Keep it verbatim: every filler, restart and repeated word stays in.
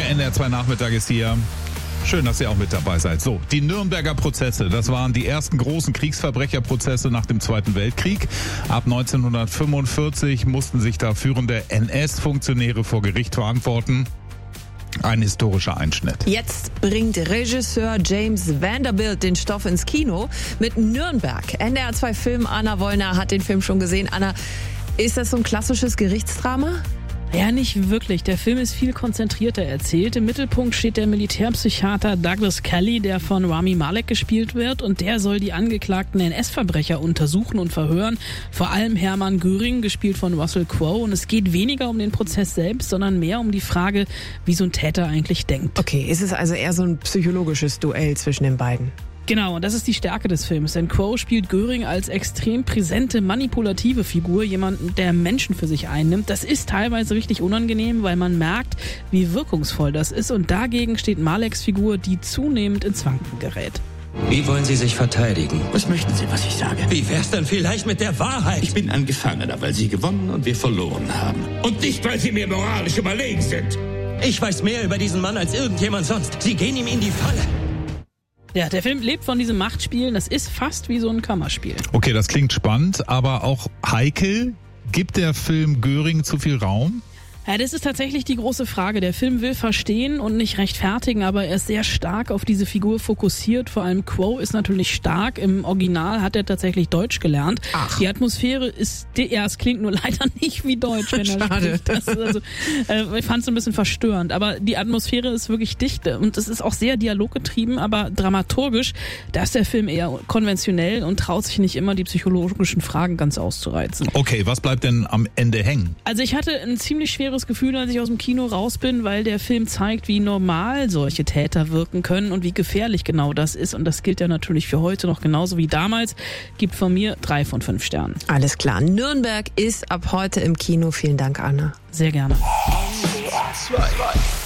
Der N D R zwei Nachmittag ist hier. Schön, dass ihr auch mit dabei seid. So, die Nürnberger Prozesse, das waren die ersten großen Kriegsverbrecherprozesse nach dem Zweiten Weltkrieg. Ab neunzehnhundertfünfundvierzig mussten sich da führende N S-Funktionäre vor Gericht verantworten. Ein historischer Einschnitt. Jetzt bringt Regisseur James Vanderbilt den Stoff ins Kino mit Nürnberg. N D R zwei Film, Anna Wollner hat den Film schon gesehen. Anna, ist das so ein klassisches Gerichtsdrama? Ja, nicht wirklich. Der Film ist viel konzentrierter erzählt. Im Mittelpunkt steht der Militärpsychiater Douglas Kelly, der von Rami Malek gespielt wird. Und der soll die angeklagten N S-Verbrecher untersuchen und verhören. Vor allem Hermann Göring, gespielt von Russell Crowe. Und es geht weniger um den Prozess selbst, sondern mehr um die Frage, wie so ein Täter eigentlich denkt. Okay, ist es also eher so ein psychologisches Duell zwischen den beiden? Genau, und das ist die Stärke des Films, denn Crowe spielt Göring als extrem präsente, manipulative Figur, jemanden, der Menschen für sich einnimmt. Das ist teilweise richtig unangenehm, weil man merkt, wie wirkungsvoll das ist, und dagegen steht Maleks Figur, die zunehmend ins Wanken gerät. Wie wollen Sie sich verteidigen? Was möchten Sie, was ich sage? Wie wär's dann vielleicht mit der Wahrheit? Ich bin ein Gefangener, weil Sie gewonnen und wir verloren haben. Und nicht, weil Sie mir moralisch überlegen sind. Ich weiß mehr über diesen Mann als irgendjemand sonst. Sie gehen ihm in die Falle. Ja, der Film lebt von diesem Machtspielen. Das ist fast wie so ein Kammerspiel. Okay, das klingt spannend, aber auch heikel. Gibt der Film Göring zu viel Raum? Ja, das ist tatsächlich die große Frage. Der Film will verstehen und nicht rechtfertigen, aber er ist sehr stark auf diese Figur fokussiert. Vor allem Crowe ist natürlich stark. Im Original hat er tatsächlich Deutsch gelernt. Ach. Die Atmosphäre ist, ja, es klingt nur leider nicht wie Deutsch, wenn er Schade. spricht. Das ist also, äh, ich fand es ein bisschen verstörend. Aber die Atmosphäre ist wirklich dicht und es ist auch sehr dialoggetrieben, aber dramaturgisch. Da ist der Film eher konventionell und traut sich nicht immer, die psychologischen Fragen ganz auszureizen. Okay, was bleibt denn am Ende hängen? Also ich hatte ein ziemlich schweres Gefühl, als ich aus dem Kino raus bin, weil der Film zeigt, wie normal solche Täter wirken können und wie gefährlich genau das ist. Und das gilt ja natürlich für heute noch genauso wie damals. Gibt von mir drei von fünf Sternen. Alles klar. Nürnberg ist ab heute im Kino. Vielen Dank, Anna. Sehr gerne. Zwei.